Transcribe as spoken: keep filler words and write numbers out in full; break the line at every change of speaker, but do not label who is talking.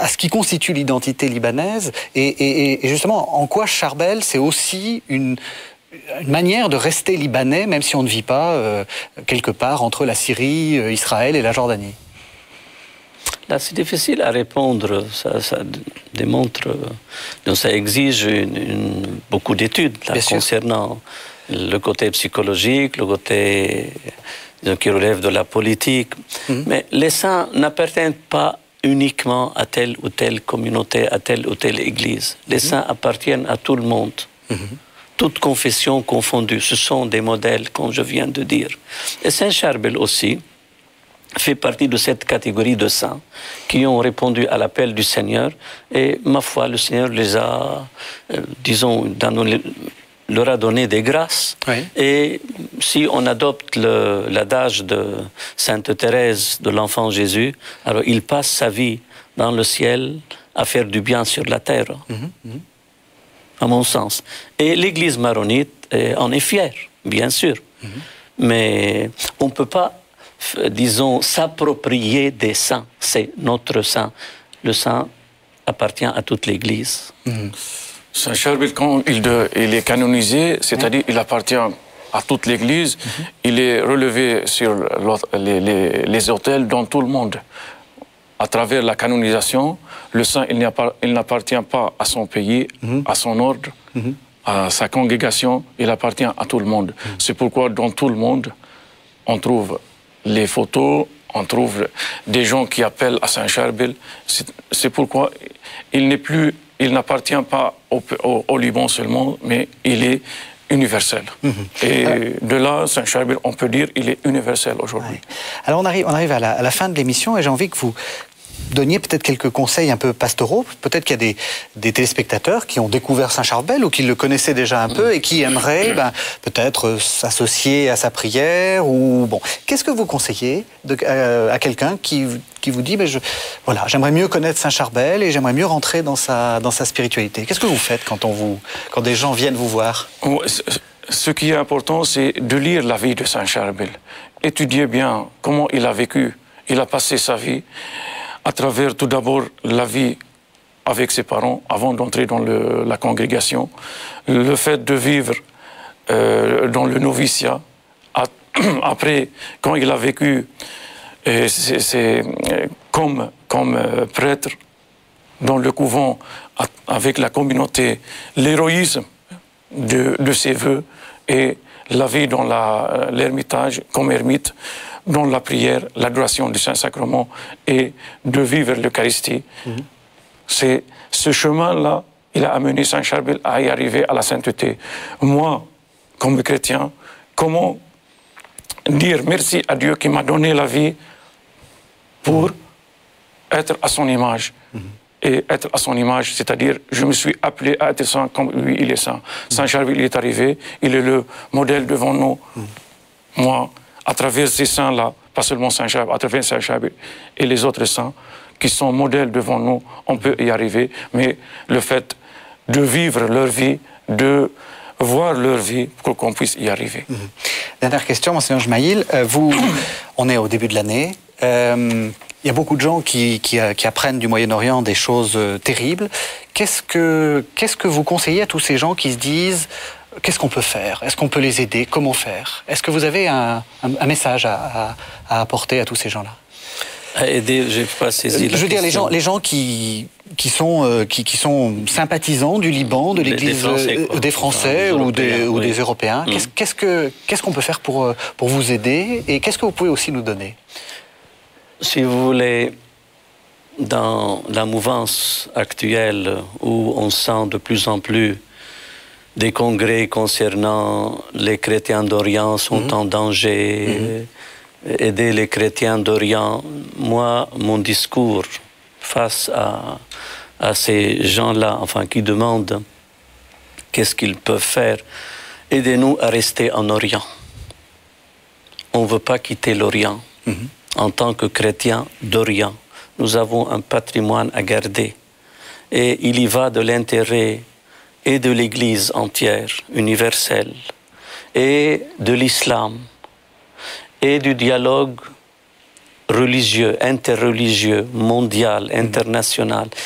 à ce qui constitue l'identité libanaise et, et, et justement en quoi Charbel c'est aussi une, une manière de rester libanais même si on ne vit pas euh, quelque part entre la Syrie, euh, Israël et la Jordanie.
Là, c'est difficile à répondre. Ça, ça démontre, donc ça exige une, une, beaucoup d'études là, concernant le côté psychologique, le côté donc, qui relève de la politique. Mm-hmm. Mais les saints n'appartiennent pas uniquement à telle ou telle communauté, à telle ou telle église. Les mm-hmm. saints appartiennent à tout le monde. Mm-hmm. Toutes confessions confondues. Ce sont des modèles, comme je viens de dire. Et Saint Charbel aussi fait partie de cette catégorie de saints qui ont répondu à l'appel du Seigneur. Et ma foi, le Seigneur les a, euh, disons, dans les, leur a donné des grâces. Oui. Et si on adopte le, l'adage de Sainte Thérèse de l'Enfant Jésus, alors il passe sa vie dans le ciel à faire du bien sur la terre, mm-hmm. à mon sens. Et l'Église maronite en est fière, bien sûr. Mm-hmm. Mais on ne peut pas, disons, s'approprier des saints. C'est notre saint. Le saint appartient à toute l'Église.
Mm-hmm. Saint Charbel, quand il, de, il est canonisé, c'est-à-dire il appartient à toute l'Église, mm-hmm. il est relevé sur les, les, les autels dans tout le monde. À travers la canonisation, le saint, il, il n'appartient pas à son pays, mm-hmm. à son ordre, mm-hmm. à sa congrégation, il appartient à tout le monde. Mm-hmm. C'est pourquoi dans tout le monde, on trouve les photos, on trouve des gens qui appellent à Saint Charbel. C'est, c'est pourquoi il n'est plus... Il n'appartient pas au, au, au Liban seulement, mais il est universel. Mmh. Et Alors, de là, Saint Charbel, on peut dire il est universel aujourd'hui.
Ouais. Alors on arrive, on arrive à, la, à la fin de l'émission et j'ai envie que vous donniez peut-être quelques conseils un peu pastoraux. Peut-être qu'il y a des, des téléspectateurs qui ont découvert Saint Charbel ou qui le connaissaient déjà un peu et qui aimeraient ben, peut-être s'associer à sa prière. Ou bon, qu'est-ce que vous conseillez de, euh, à quelqu'un qui, qui vous dit ben, je, voilà, j'aimerais mieux connaître Saint Charbel et j'aimerais mieux rentrer dans sa, dans sa spiritualité. Qu'est-ce que vous faites quand, on vous, quand des gens viennent vous voir?
Ce qui est important, c'est de lire la vie de Saint Charbel. Étudier bien comment il a vécu, il a passé sa vie, à travers tout d'abord la vie avec ses parents, avant d'entrer dans le, la congrégation, le fait de vivre euh, dans le noviciat, à, après, quand il a vécu euh, c'est, c'est, euh, comme, comme euh, prêtre dans le couvent, à, avec la communauté, l'héroïsme de, de ses vœux et la vie dans la, l'ermitage comme ermite, dans la prière, l'adoration du Saint-Sacrement et de vivre l'Eucharistie. Mm-hmm. C'est ce chemin-là, il a amené Saint Charbel à y arriver à la sainteté. Moi, comme chrétien, comment dire merci à Dieu qui m'a donné la vie pour être à son image. Mm-hmm. Et être à son image, c'est-à-dire, je me suis appelé à être saint comme lui, il est saint. Mm-hmm. Saint Charbel, il est arrivé, il est le modèle devant nous. Mm-hmm. Moi, à travers ces saints-là, pas seulement Saint Charbel, à travers Saint Charbel et les autres saints qui sont modèles devant nous, on peut y arriver. Mais le fait de vivre leur vie, de voir leur vie, pour qu'on puisse y arriver. Mmh.
Dernière question, Monseigneur Gemayel. Euh, vous, on est au début de l'année. Euh, il y a beaucoup de gens qui, qui, qui apprennent du Moyen-Orient des choses euh, terribles. Qu'est-ce que, qu'est-ce que vous conseillez à tous ces gens qui se disent... Qu'est-ce qu'on peut faire? Est-ce qu'on peut les aider? Comment faire? Est-ce que vous avez un, un, un message à, à, à apporter à tous ces gens-là?
À aider, je n'ai pas saisi.
Je veux dire, les gens, les gens qui, qui, sont, euh, qui, qui sont sympathisants du Liban, de l'Église, des Français, euh, des Français enfin, ou, des, ou oui. des Européens. Mmh. Qu'est-ce, qu'est-ce, que, qu'est-ce qu'on peut faire pour, pour vous aider? Et qu'est-ce que vous pouvez aussi nous donner?
Si vous voulez, dans la mouvance actuelle où on sent de plus en plus des congrès concernant les chrétiens d'Orient sont mmh. en danger, mmh. aider les chrétiens d'Orient. Moi, mon discours face à, à ces gens-là, enfin, qui demandent qu'est-ce qu'ils peuvent faire, aidez-nous à rester en Orient. On ne veut pas quitter l'Orient. Mmh. En tant que chrétiens d'Orient, nous avons un patrimoine à garder. Et il y va de l'intérêt et de l'Église entière, universelle, et de l'islam, et du dialogue religieux, interreligieux, mondial, international,